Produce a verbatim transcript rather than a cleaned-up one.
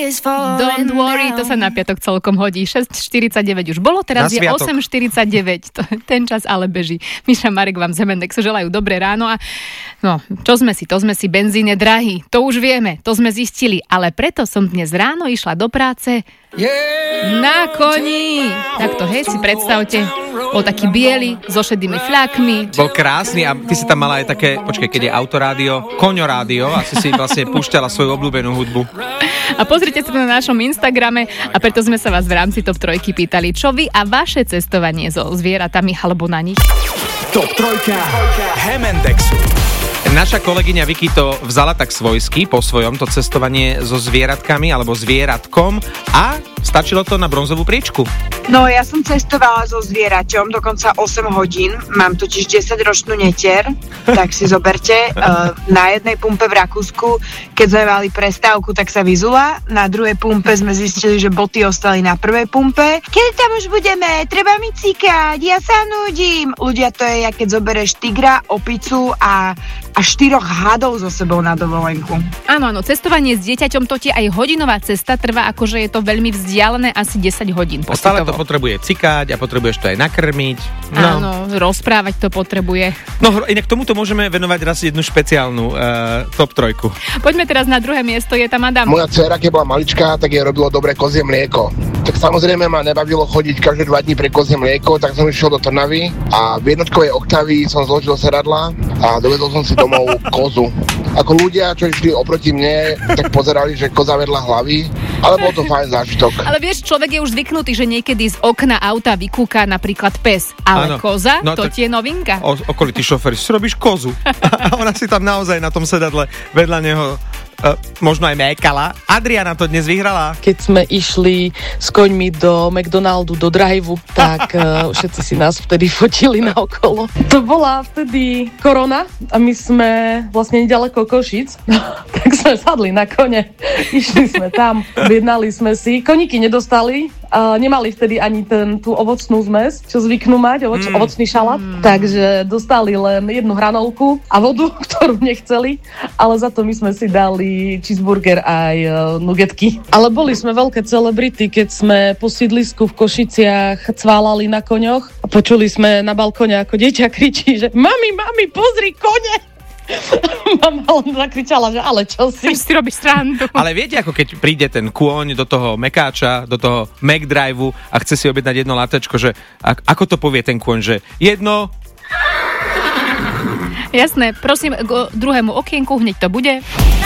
Don't worry, to sa na piatok celkom hodí. šesť štyridsaťdeväť už bolo, teraz je osem štyridsaťdeväť. Ten čas ale beží. Miša, Marek vám z Hemendexu želajú dobré ráno a no, čo sme si, to sme si, benzín je drahý. To už vieme, to sme zistili, ale preto som dnes ráno išla do práce na koni. Takto, hej, si predstavte. Bol taký biely, so šedými fľakmi. Bol krásny a ty si tam mala aj také, počkaj, keď je autorádio, koňorádio, asi si vlastne púšťala svoju obľúbenú hudbu. A pozrite sa na našom Instagrame a preto sme sa vás v rámci Top trojky pýtali, čo vy a vaše cestovanie so zvieratami alebo na nich. Top trojka Hemendexu. Naša kolegyňa Vicky to vzala tak svojsky, po svojom, to cestovanie so zvieratkami alebo zvieratkom a stačilo to na bronzovú priečku. No ja som cestovala so zvieraťom dokonca osem hodín, mám totiž desaťročnú netier, tak si zoberte, uh, na jednej pumpe v Rakúsku, keď sme mali prestávku, tak sa vyzula, na druhej pumpe sme zistili, že boty ostali na prvej pumpe. Kedy tam už budeme? Treba mi cikať, ja sa nudím. Ľudia, to je, keď zoberieš tigra, opicu a a štyroch hadov so sebou na dovolenku. Áno, áno, cestovanie s dieťaťom, to ti aj hodinová cesta trvá, akože je to veľmi vzdialené, asi desať hodín. A stále to potrebuje cikať a potrebuješ to aj nakrmiť. No. Áno, rozprávať to potrebuje. No, inak tomuto môžeme venovať raz jednu špeciálnu uh, top trojku. Poďme teraz na druhé miesto, je tam Adam. Moja dcéra, keď bola maličká, tak jej robilo dobre kozie mlieko. Tak samozrejme ma nebavilo chodiť každé dva dní pre kozie mlieko, tak som išiel do Trnavy a v jednotkovej oktávii som zložil sedadla a dovedol som si domov kozu. Ako ľudia, čo išli oproti mne, tak pozerali, že koza vedľa hlavy, ale bol to fajn zážitok. Ale vieš, človek je už zvyknutý, že niekedy z okna auta vykúka napríklad pes, ale ano. Koza, no, to ti je novinka. O, okolitý šofér, si robíš kozu. A ona si tam naozaj na tom sedadle vedľa neho Uh, možno aj mékala. Adriana to dnes vyhrala. Keď sme išli s koňmi do McDonaldu, do Drive-u, tak uh, všetci si nás vtedy fotili naokolo. To bola vtedy korona a my sme vlastne nedaleko Košic, tak sme sadli na kone. Išli sme tam, objednali sme si. Koníky nedostali, uh, nemali vtedy ani ten, tú ovocnú zmes, čo zvyknú mať, ovoc, mm. ovocný šalát, mm. takže dostali len jednu hranolku a vodu, ktorú nechceli, ale za to my sme si dali cheeseburger aj uh, nugetky. Ale boli sme veľké celebrity, keď sme po sídlisku v Košiciach cválali na koňoch a počuli sme na balkone, ako dieťa kričí, že mami, mami, pozri kone! Mama len zakričala, že ale čo si? Si robíš srandu. Ale viete, ako keď príde ten kôň do toho mekáča, do toho McDrive-u a chce si objednať jedno latečko, že ako to povie ten kôň, že jedno... Jasné, prosím, k druhému okienku, hneď to bude.